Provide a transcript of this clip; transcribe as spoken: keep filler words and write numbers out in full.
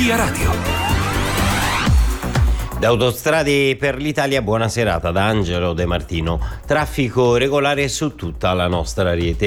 Via Radio. Da Autostrade per l'Italia, buona serata da Angelo De Martino. Traffico regolare su tutta la nostra rete.